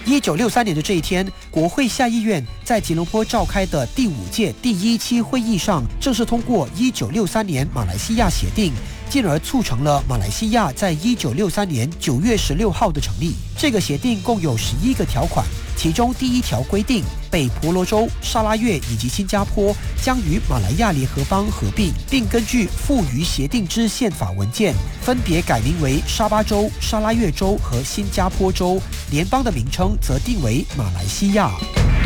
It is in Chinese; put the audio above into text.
1963年的这一天，国会下议院在吉隆坡召开的第5届第1期会议上，正式通过1963年马来西亚协定，进而促成了马来西亚在1963年9月16号的成立。这个协定共有11个条款，其中第1条规定，北婆罗洲、沙拉越以及新加坡将与马来亚联合邦合并，并根据附于协定之宪法文件，分别改名为沙巴州、沙拉越州和新加坡州，联邦的名称则定为马来西亚。